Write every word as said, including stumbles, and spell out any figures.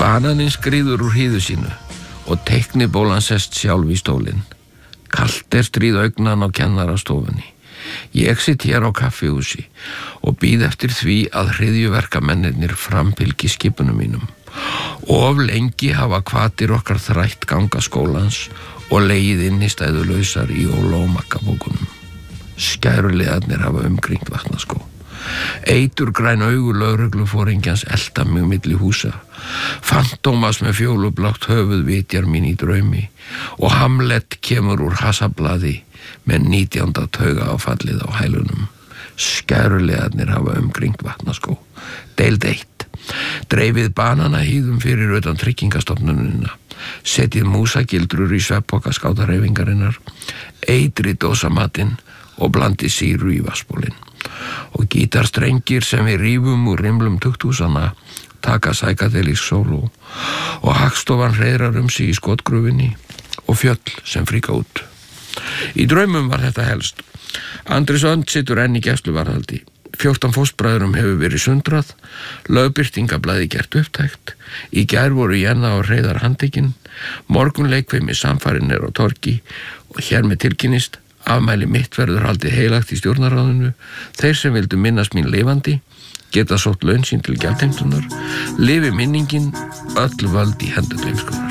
Bananinn skríður úr hýðu sínu og teiknibólan sest sjálf í stólinn. Kalt er stríð augnan á kennarastofunni. Ég sitt hér á kaffihúsi og bíð eftir því að hryðjuverkamennirnir framfylgi skipunum mínum. Of lengi hafa hvatir okkar þrætt ganga skólans og legið innistæðulausar í ólómakkabókunum. Skæruliðarnir hafa umkringt vatnaskó. Eitur græn augu lögregluforingjans elta mig milli húsa. Fantómas með fjólublátt höfuð vitjar mín í draumi og Hamlet kemur úr hasablaði með nítjánda tauga áfallið á hælunum. Skæruliðarnir hafa umkringt vatnaskó. Deild eitt. Dreifið bananahýðum fyrir utan tryggingastofnunina. Setjið músagildrur í svefnpoka skátahreyfingarinnar. Eitrið dósamatinn og blandið sýru í vatnsbólinn. Og gítarstrengir sem við rífum úr rimlum tukthúsana taka psychedelic sóló og Hagstofan hreiðrar um sig í skotgröfinni og fjöll sem fríka út. Í draumum var þetta helst. Andris Önd situr enn í gæsluvarðhaldi. fjórtán fóstbræðurum hefur verið sundrað, lögbirtingablaði gert upptækt, í gær voru Jenna og Hreiðar handtekinn, morgun leikfimi samfarin er á torgi og hér með tilkynnist afmæli mitt verður haldið heilagt í stjórnarráðinu. Þeir sem vildu minnast mín lifandi geta sótt laun sín til gjaldheimtunar. Lifi minningin, öll völd í hendur gleymskunnar.